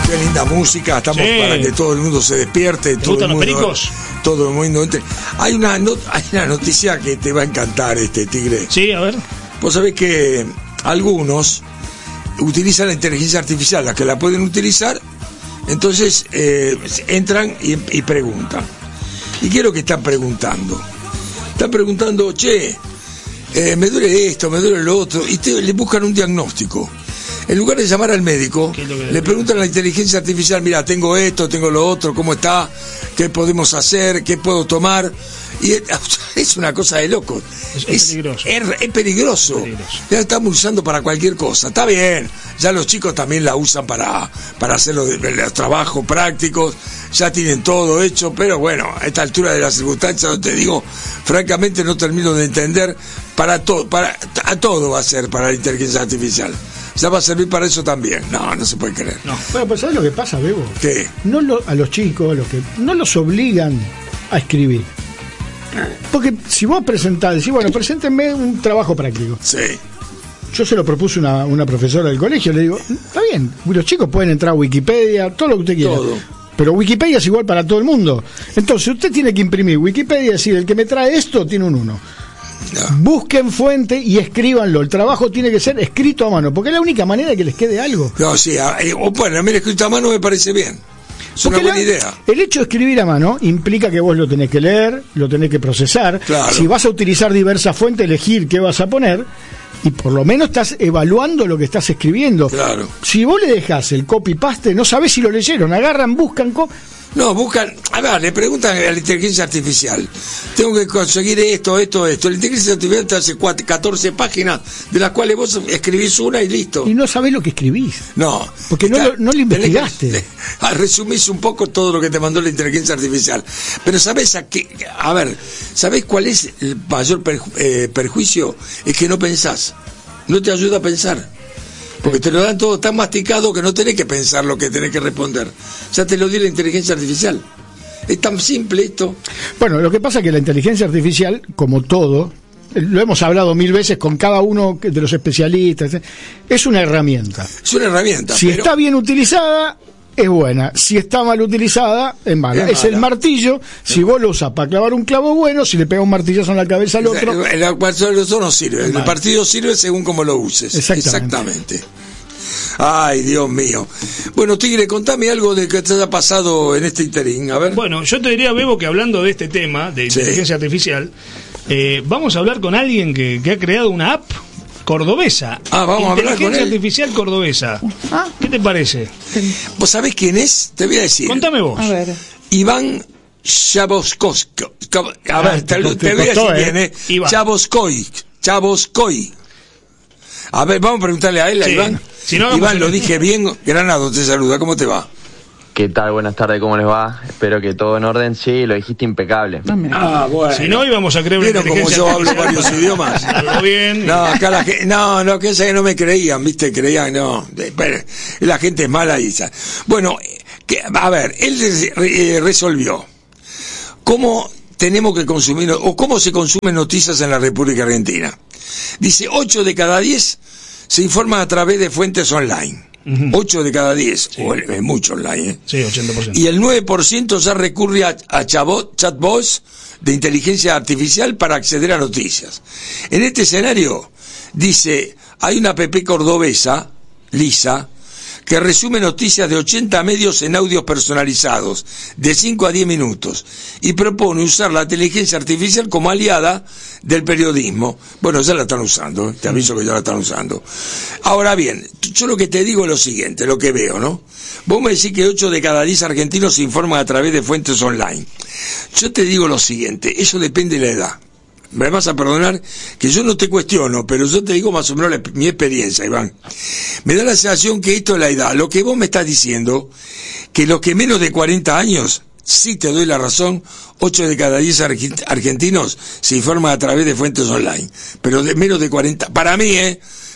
Qué linda música, estamos para que todo el mundo se despierte. ¿Te gustan los pericos? Todo el mundo entre. Hay una noticia que te va a encantar, Tigre. Sí, a ver. Vos sabés que algunos utilizan la inteligencia artificial, las que la pueden utilizar, entonces entran y preguntan. ¿Y qué es lo que están preguntando? Están preguntando, me duele esto, me duele lo otro, y le buscan un diagnóstico. En lugar de llamar al médico, le preguntan a la inteligencia artificial, mira, tengo esto, tengo lo otro, ¿cómo está? ¿Qué podemos hacer? ¿Qué puedo tomar? Y es una cosa de loco. Es peligroso. Es peligroso. Ya la estamos usando para cualquier cosa. Está bien, ya los chicos también la usan para hacer los trabajos prácticos, ya tienen todo hecho, pero bueno, a esta altura de las circunstancias, te digo, francamente no termino de entender, a todo va a ser para la inteligencia artificial. Ya va a servir para eso también. No se puede creer. No. Bueno, pues ¿sabes lo que pasa, Bebo? ¿Qué? A los chicos, no los obligan a escribir. Porque si vos presentás, decís, bueno, preséntenme un trabajo práctico. Sí. Yo se lo propuse a una profesora del colegio, le digo, está bien, los chicos pueden entrar a Wikipedia, todo lo que usted quiera. Todo. Pero Wikipedia es igual para todo el mundo. Entonces usted tiene que imprimir Wikipedia y decir, el que me trae esto tiene un 1. No. Busquen fuente y escríbanlo. El trabajo tiene que ser escrito a mano, porque es la única manera de que les quede algo. No, sí, bueno, mira, escrito a mano me parece bien. Es una buena idea. El hecho de escribir a mano implica que vos lo tenés que leer, lo tenés que procesar. Claro. Si vas a utilizar diversas fuentes, elegir qué vas a poner. Y por lo menos estás evaluando lo que estás escribiendo. Claro. Si vos le dejás el copy-paste, no sabés si lo leyeron. Agarran, buscan... No, buscan, a ver, le preguntan a la inteligencia artificial, tengo que conseguir esto. La inteligencia artificial te hace 14 páginas, de las cuales vos escribís una y listo. Y no sabés lo que escribís. No. Porque no lo investigaste. Resumís un poco todo lo que te mandó la inteligencia artificial. Pero ¿sabés ¿sabés cuál es el mayor perjuicio? Es que no pensás. No te ayuda a pensar. Porque te lo dan todo tan masticado que no tenés que pensar lo que tenés que responder. Ya te lo dio la inteligencia artificial. Es tan simple esto. Bueno, lo que pasa es que la inteligencia artificial, como todo, lo hemos hablado 1000 veces con cada uno de los especialistas, es una herramienta. Es una herramienta. Si está bien utilizada, es buena. Si está mal utilizada, es mala. Es el martillo. Si vos lo usas para clavar un clavo, bueno. Si le pega un martillazo en la cabeza al otro, el martillazo no sirve. El martillo sirve según como lo uses. Exactamente. Ay, Dios mío. Bueno, Tigre, contame algo de que te haya pasado en este interín. A ver. Bueno, yo te diría, Bebo, que hablando de este tema de inteligencia artificial, vamos a hablar con alguien que ha creado una app cordobesa. Vamos a hablar con él. Inteligencia artificial cordobesa. ¿Qué te parece? ¿Vos sabés quién es? Te voy a decir. Contame vos. A ver. Iván Chaboskoy. A ver, te voy a decir quién es. Chaboskoy. A ver, vamos a preguntarle a él, a Iván. Si no, Iván, lo dije bien. Granado te saluda. ¿Cómo te va? ¿Qué tal? Buenas tardes, ¿cómo les va? Espero que todo en orden. Sí, lo dijiste impecable. Bueno. Si no, íbamos a creer una inteligencia como yo hablo varios idiomas. Bien. No, acá la gente, que no me creían, ¿viste? Creían, no. La gente es mala y ya. Bueno, a ver, él resolvió cómo tenemos que consumir, o cómo se consumen noticias en la República Argentina. Dice, 8 de cada 10 se informan a través de fuentes online. 8 de cada 10, sí. Es mucho online, Sí, 80%. Y el 9% ya recurre a chatbots de inteligencia artificial para acceder a noticias. En este escenario, dice, hay una app cordobesa, Lisa, que resume noticias de 80 medios en audios personalizados, de 5 a 10 minutos, y propone usar la inteligencia artificial como aliada del periodismo. Bueno, ya la están usando, te aviso que ya la están usando. Ahora bien, yo lo que te digo es lo siguiente, lo que veo, ¿no? Vos me decís que 8 de cada 10 argentinos se informan a través de fuentes online. Yo te digo lo siguiente, eso depende de la edad. Me vas a perdonar que yo no te cuestiono, pero yo te digo más o menos mi experiencia, Iván. Me da la sensación que esto es la edad. Lo que vos me estás diciendo, que los que menos de 40 años, sí te doy la razón, 8 de cada 10 argentinos se informan a través de fuentes online. Pero de menos de 40, para mí,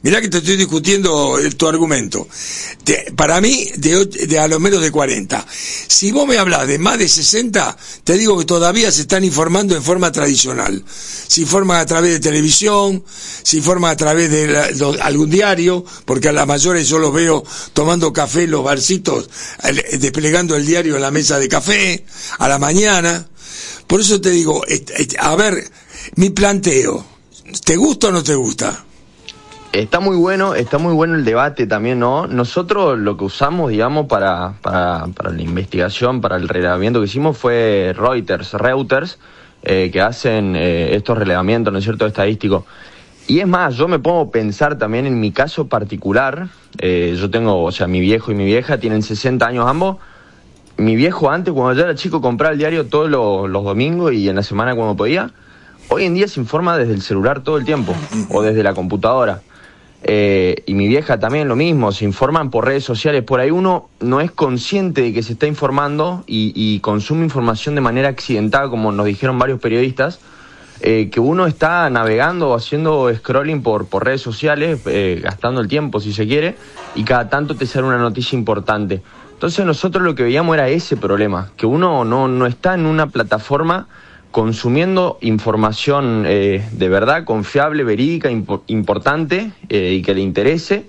Mirá que te estoy discutiendo tu argumento. Para mí, de a lo menos de 40. Si vos me hablas de más de 60, te digo que todavía se están informando en forma tradicional. Se informan a través de televisión, se informan a través de algún diario, porque a las mayores yo los veo tomando café en los barcitos, desplegando el diario en la mesa de café, a la mañana. Por eso te digo, a ver, mi planteo, ¿te gusta o no te gusta? Está muy bueno el debate también, ¿no? Nosotros lo que usamos, digamos, para la investigación, para el relevamiento que hicimos fue Reuters, que hacen estos relevamientos, ¿no es cierto?, estadísticos. Y es más, yo me pongo a pensar también en mi caso particular. Yo tengo, o sea, mi viejo y mi vieja tienen 60 años ambos. Mi viejo antes, cuando yo era chico, compraba el diario todos los domingos y en la semana cuando podía. Hoy en día se informa desde el celular todo el tiempo, o desde la computadora. Y mi vieja también lo mismo, se informan por redes sociales. Por ahí uno no es consciente de que se está informando y consume información de manera accidentada, como nos dijeron varios periodistas, que uno está navegando o haciendo scrolling por redes sociales, gastando el tiempo si se quiere, y cada tanto te sale una noticia importante. Entonces nosotros lo que veíamos era ese problema, que uno no está en una plataforma consumiendo información de verdad, confiable, verídica, importante, y que le interese,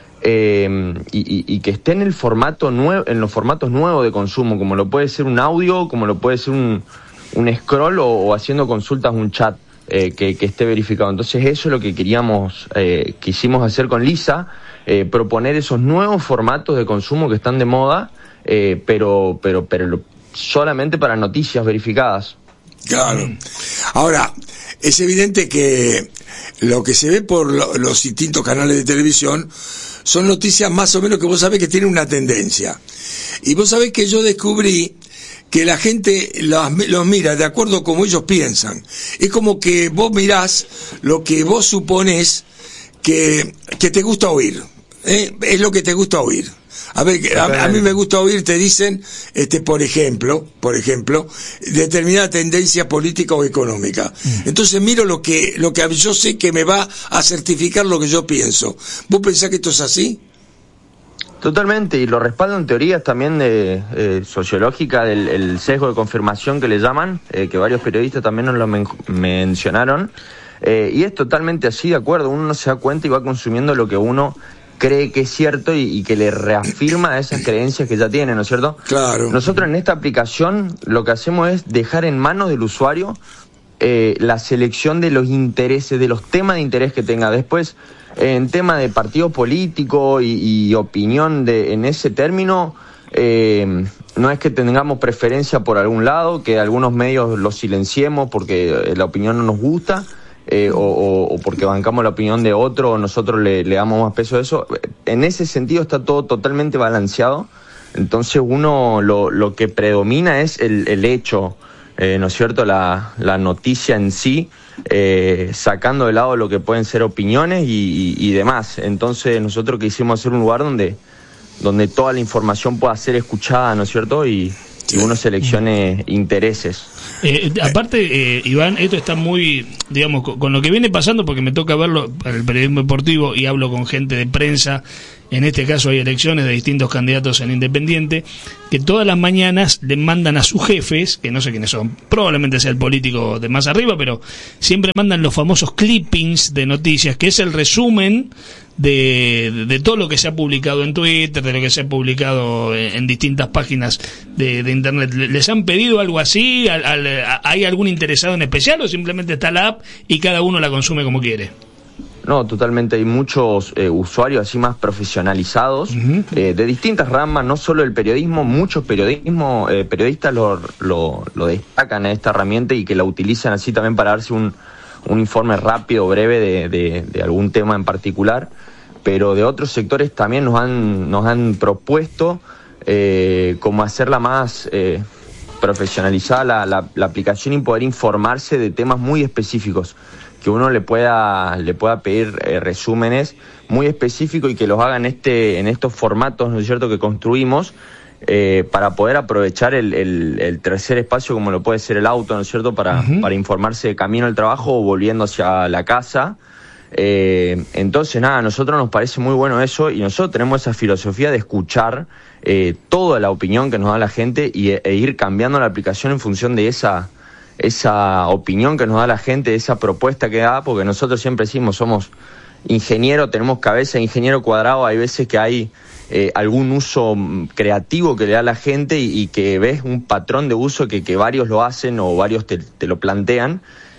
y que esté en el formato nuevo, en los formatos nuevos de consumo, como lo puede ser un audio, como lo puede ser un scroll o haciendo consultas, un chat que esté verificado. Entonces eso es lo que quisimos hacer con Lisa, proponer esos nuevos formatos de consumo que están de moda, pero solamente para noticias verificadas. Claro. Ahora, es evidente que lo que se ve por los distintos canales de televisión son noticias más o menos que vos sabés que tienen una tendencia. Y vos sabés que yo descubrí que la gente los mira de acuerdo a como ellos piensan. Es como que vos mirás lo que vos suponés que te gusta oír. Es lo que te gusta oír. A ver, a mí me gusta oír, te dicen, por ejemplo, determinada tendencia política o económica. Entonces miro lo que yo sé que me va a certificar lo que yo pienso. ¿Vos pensás que esto es así? Totalmente, y lo respaldan teorías también sociológicas del sesgo de confirmación que le llaman, que varios periodistas también nos lo mencionaron, y es totalmente así, de acuerdo. Uno no se da cuenta y va consumiendo lo que uno cree que es cierto y que le reafirma esas creencias que ya tiene, ¿no es cierto? Claro. Nosotros en esta aplicación lo que hacemos es dejar en manos del usuario la selección de los intereses, de los temas de interés que tenga. Después, en tema de partido político y opinión en ese término, no es que tengamos preferencia por algún lado, que algunos medios los silenciemos porque la opinión no nos gusta, o porque bancamos la opinión de otro, o nosotros le damos más peso a eso. En ese sentido está todo totalmente balanceado. Entonces uno lo que predomina es el hecho, ¿no es cierto?, la noticia en sí, sacando de lado lo que pueden ser opiniones y demás. Entonces nosotros quisimos hacer un lugar donde toda la información pueda ser escuchada, ¿no es cierto?, y uno seleccione intereses. Aparte, Iván, esto está muy, digamos, con lo que viene pasando, porque me toca verlo para el periodismo deportivo y hablo con gente de prensa. En este caso hay elecciones de distintos candidatos en Independiente, que todas las mañanas le mandan a sus jefes, que no sé quiénes son, probablemente sea el político de más arriba, pero siempre mandan los famosos clippings de noticias, que es el resumen de todo lo que se ha publicado en Twitter, de lo que se ha publicado en distintas páginas de Internet. ¿Les han pedido algo así? ¿Hay algún interesado en especial o simplemente está la app y cada uno la consume como quiere? No, totalmente. Hay muchos usuarios así más profesionalizados, de distintas ramas, no solo el periodismo. Muchos periodistas lo destacan a esta herramienta y que la utilizan así también para darse un informe rápido, breve de algún tema en particular. Pero de otros sectores también nos han propuesto cómo hacerla más profesionalizada la aplicación y poder informarse de temas muy específicos, que uno le pueda pedir resúmenes muy específicos y que los hagan en estos formatos, ¿no es cierto?, que construimos, para poder aprovechar el tercer espacio, como lo puede ser el auto, ¿no es cierto?, para informarse de camino al trabajo o volviendo hacia la casa. Entonces nada, a nosotros nos parece muy bueno eso, y nosotros tenemos esa filosofía de escuchar toda la opinión que nos da la gente e ir cambiando la aplicación en función de esa opinión que nos da la gente, esa propuesta que da, porque nosotros siempre decimos, somos ingenieros, tenemos cabeza de ingeniero cuadrado. Hay veces que hay algún uso creativo que le da a la gente y que ves un patrón de uso que varios lo hacen o varios te lo plantean,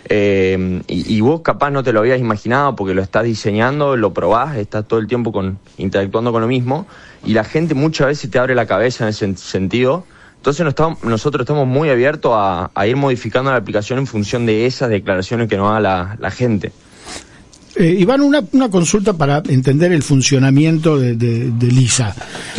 y vos capaz no te lo habías imaginado porque lo estás diseñando, lo probás, estás todo el tiempo interactuando con lo mismo, y la gente muchas veces te abre la cabeza en ese sentido. Entonces nosotros estamos muy abiertos a ir modificando la aplicación en función de esas declaraciones que nos da la gente. Iván, una consulta para entender el funcionamiento de Lisa.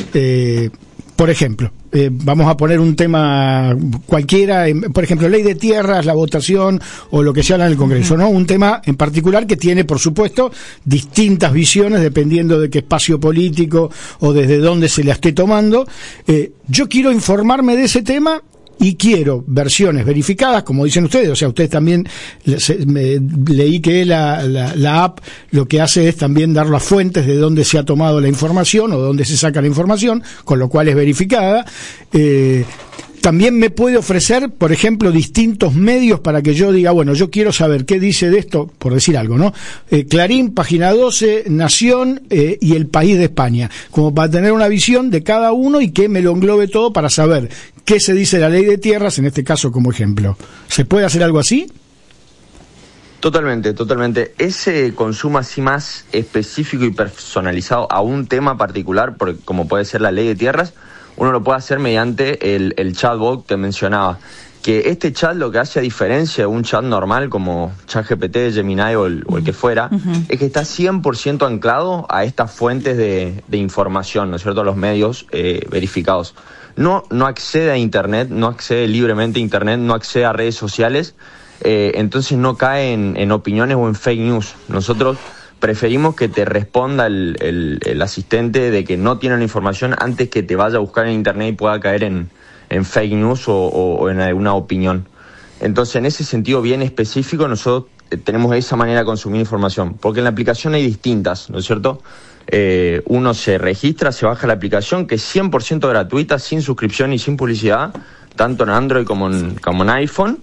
Por ejemplo, vamos a poner un tema cualquiera, por ejemplo, ley de tierras, la votación o lo que se habla en el Congreso, ¿no? Un tema en particular que tiene, por supuesto, distintas visiones dependiendo de qué espacio político o desde dónde se la esté tomando. Yo quiero informarme de ese tema y quiero versiones verificadas, como dicen ustedes. O sea, ustedes también, leí que la app lo que hace es también dar las fuentes de dónde se ha tomado la información o dónde se saca la información, con lo cual es verificada. También me puede ofrecer, por ejemplo, distintos medios para que yo diga, bueno, yo quiero saber qué dice de esto, por decir algo, ¿no? Clarín, Página 12, Nación y El País de España, como para tener una visión de cada uno y que me lo englobe todo para saber qué se dice de la ley de tierras, en este caso como ejemplo. ¿Se puede hacer algo así? Totalmente. Ese consumo así más específico y personalizado a un tema particular, como puede ser la ley de tierras, uno lo puede hacer mediante el chatbot que mencionaba. Que este chat lo que hace, a diferencia de un chat normal como ChatGPT, Gemini o el que fuera, es que está 100% anclado a estas fuentes de información, ¿no es cierto?, a los medios verificados. No accede a Internet, no accede libremente a Internet, no accede a redes sociales, entonces no cae en opiniones o en fake news. Nosotros preferimos que te responda el asistente de que no tiene la información antes que te vaya a buscar en Internet y pueda caer en fake news o en alguna opinión. Entonces, en ese sentido bien específico, nosotros tenemos esa manera de consumir información, porque en la aplicación hay distintas, ¿no es cierto? Uno se registra, se baja la aplicación, que es 100% gratuita, sin suscripción y sin publicidad, tanto en Android como en iPhone.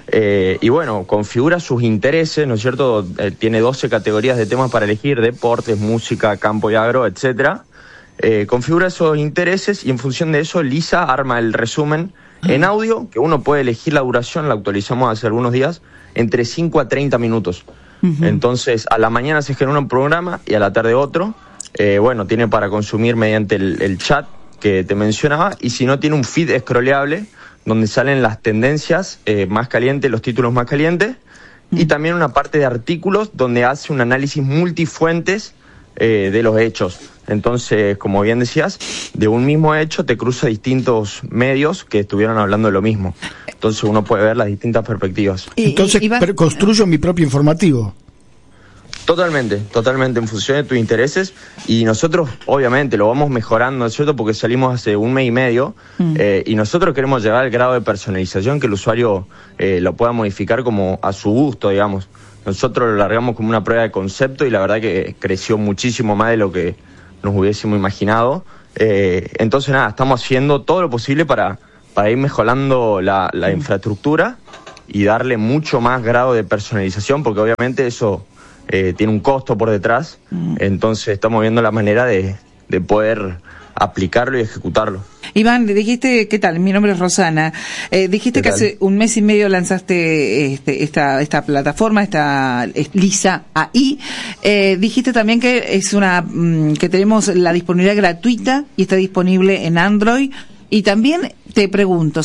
Y bueno, configura sus intereses, ¿no es cierto? Tiene 12 categorías de temas para elegir: deportes, música, campo y agro, etcétera. Configura esos intereses y en función de eso Lisa arma el resumen en audio, que uno puede elegir la duración, la actualizamos hace algunos días, entre 5 a 30 minutos. Entonces, a la mañana se genera un programa y a la tarde otro. Bueno, tiene para consumir mediante el chat que te mencionaba, y si no, tiene un feed scrolleable donde salen las tendencias más calientes, los títulos más calientes, y también una parte de artículos donde hace un análisis multifuentes de los hechos. Entonces, como bien decías, de un mismo hecho te cruza distintos medios que estuvieron hablando de lo mismo. Entonces uno puede ver las distintas perspectivas. Entonces, construyo mi propio informativo. Totalmente, en función de tus intereses, y nosotros obviamente lo vamos mejorando, ¿no es cierto?, porque salimos hace un mes y medio, y nosotros queremos llegar al grado de personalización que el usuario lo pueda modificar como a su gusto, digamos. Nosotros lo largamos como una prueba de concepto y la verdad que creció muchísimo más de lo que nos hubiésemos imaginado. Entonces nada, estamos haciendo todo lo posible para ir mejorando la infraestructura y darle mucho más grado de personalización, porque obviamente eso tiene un costo por detrás. Entonces estamos viendo la manera de poder aplicarlo y ejecutarlo. Iván, dijiste, ¿qué tal? Mi nombre es Rosana. Dijiste que hace un mes y medio lanzaste esta plataforma, esta Lisa AI. Dijiste también que es que tenemos la disponibilidad gratuita y está disponible en Android. Y también te pregunto,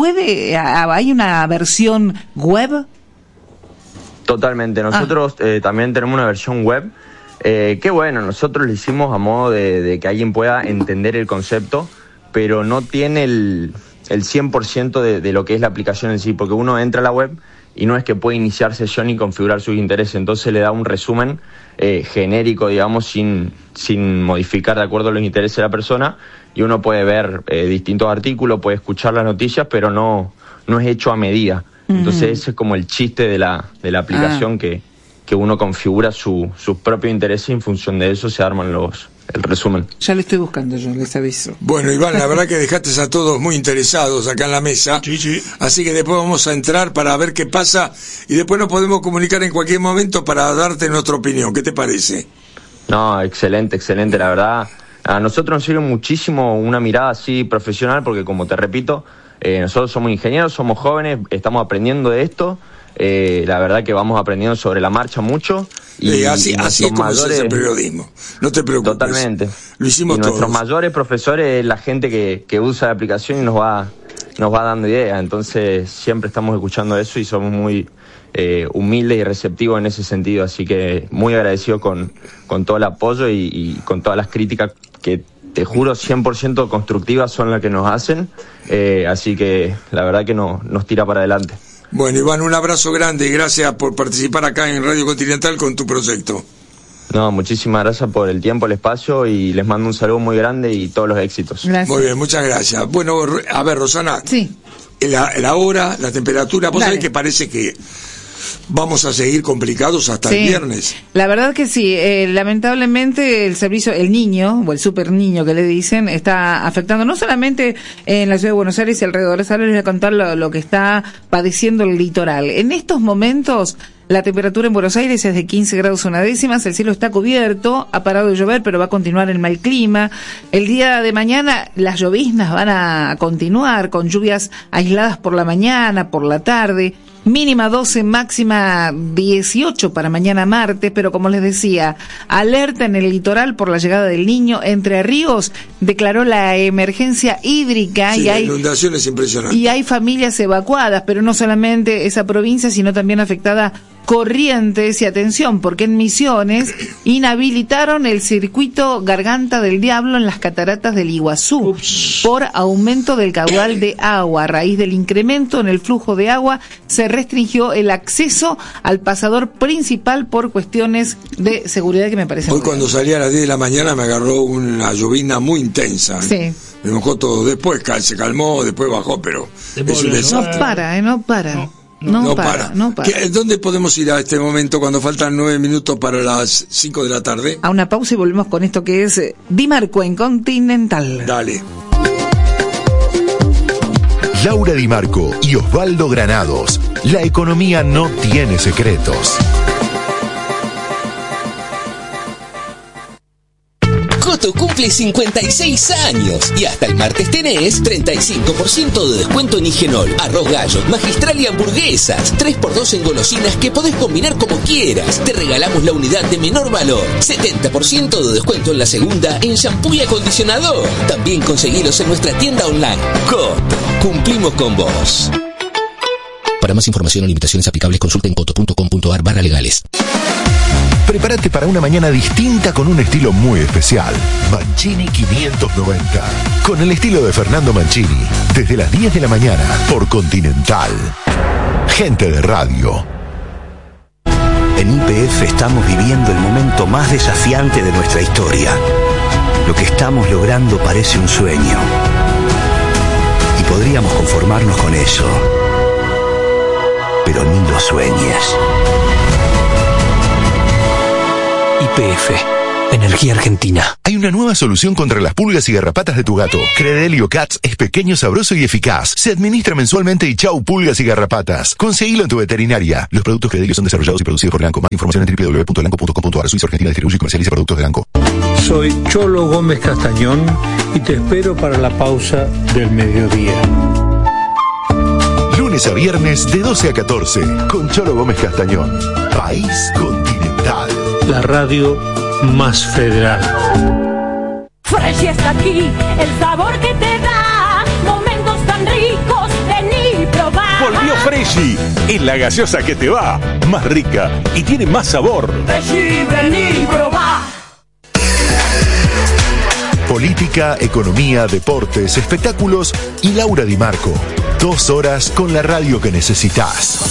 ¿hay una versión web? Totalmente. Nosotros también tenemos una versión web. Que bueno, nosotros lo hicimos a modo de que alguien pueda entender el concepto, pero no tiene el 100% de lo que es la aplicación en sí, porque uno entra a la web y no es que puede iniciar sesión y configurar sus intereses, entonces le da un resumen genérico, digamos, sin modificar de acuerdo a los intereses de la persona, y uno puede ver distintos artículos, puede escuchar las noticias, pero no es hecho a medida. Entonces ese es como el chiste de la aplicación que que uno configura sus propios intereses y en función de eso se arman el resumen. Ya lo estoy buscando yo, les aviso. Bueno, Iván, la verdad que dejaste a todos muy interesados acá en la mesa. Sí. Así que después vamos a entrar para ver qué pasa y después nos podemos comunicar en cualquier momento para darte nuestra opinión. ¿Qué te parece? No, excelente, la verdad. A nosotros nos sirve muchísimo una mirada así profesional porque, como te repito, nosotros somos ingenieros, somos jóvenes, estamos aprendiendo de esto. La verdad que vamos aprendiendo sobre la marcha mucho. Y así es como se hace el periodismo. No te preocupes. Totalmente. Lo hicimos y todos. Nuestros mayores profesores es la gente que usa la aplicación y nos va dando ideas. Entonces siempre estamos escuchando eso y somos muy humildes y receptivos en ese sentido. Así que muy agradecido con todo el apoyo y con todas las críticas que, te juro, 100% constructivas son las que nos hacen. Así que la verdad que nos tira para adelante. Bueno, Iván, un abrazo grande y gracias por participar acá en Radio Continental con tu proyecto. No, muchísimas gracias por el tiempo, el espacio y les mando un saludo muy grande y todos los éxitos. Gracias. Muy bien, muchas gracias. Bueno, a ver, Rosana. Sí. La hora, la temperatura, vos sabés que parece que vamos a seguir complicados hasta el viernes. La verdad que sí, lamentablemente el servicio, el niño, o el super niño que le dicen, está afectando no solamente en la ciudad de Buenos Aires y alrededor. Ahora les voy a contar lo que está padeciendo el litoral. En estos momentos, la temperatura en Buenos Aires es de 15 grados 1 décimas, el cielo está cubierto, ha parado de llover, pero va a continuar el mal clima. El día de mañana las lloviznas van a continuar, con lluvias aisladas por la mañana, por la tarde, mínima 12, máxima 18 para mañana martes, pero como les decía, alerta en el litoral por la llegada del niño. Entre Ríos declaró la emergencia hídrica Sí, y la hay inundación es impresionante. y hay familias evacuadas, pero no solamente esa provincia, sino también afectada Corrientes. Y atención, porque en Misiones inhabilitaron el circuito Garganta del Diablo en las cataratas del Iguazú por aumento del caudal de agua. A raíz del incremento en el flujo de agua, se restringió el acceso al pasador principal por cuestiones de seguridad que me parece. Hoy cuando salí a las 10 de la mañana me agarró una llovizna muy intensa. Sí. Me mojó todo. Después se calmó, después bajó, pero es un desastre. No para. No para. ¿Dónde podemos ir a este momento cuando faltan 9 minutos para las 5 de la tarde? A una pausa y volvemos con esto que es Di Marco en Continental. Dale. Laura Di Marco y Osvaldo Granados. La economía no tiene secretos. Coto cumple 56 años y hasta el martes tenés 35% de descuento en Higenol, arroz gallo, magistral y hamburguesas. 3x2 en golosinas que podés combinar como quieras. Te regalamos la unidad de menor valor. 70% de descuento en la segunda en shampoo y acondicionador. También conseguilos en nuestra tienda online. Coto, cumplimos con vos. Para más información o limitaciones aplicables, consulta en coto.com.ar/legales. Prepárate para una mañana distinta con un estilo muy especial. Mancini 590. Con el estilo de Fernando Mancini. Desde las 10 de la mañana por Continental. Gente de radio. En YPF estamos viviendo el momento más desafiante de nuestra historia. Lo que estamos logrando parece un sueño. Y podríamos conformarnos con eso. Pero ni lo sueñes. YPF, Energía Argentina. Hay una nueva solución contra las pulgas y garrapatas de tu gato. Credelio Cats es pequeño, sabroso y eficaz. Se administra mensualmente y chau pulgas y garrapatas. Conseguilo en tu veterinaria. Los productos Credelio son desarrollados y producidos por Lanco. Más información en www.lanco.com.ar. Suiza Argentina distribuye y comercializa productos de Lanco. Soy Cholo Gómez Castañón y te espero para la pausa del mediodía. Lunes a viernes de 12 a 14 con Cholo Gómez Castañón. País Continental. La radio más federal. Fresh está aquí, el sabor que te da momentos tan ricos, vení y probá. Volvió Freshy, es la gaseosa que te va, más rica y tiene más sabor. Freshy, vení y probá. Política, economía, deportes, espectáculos y Laura Di Marco. 2 horas con la radio que necesitas.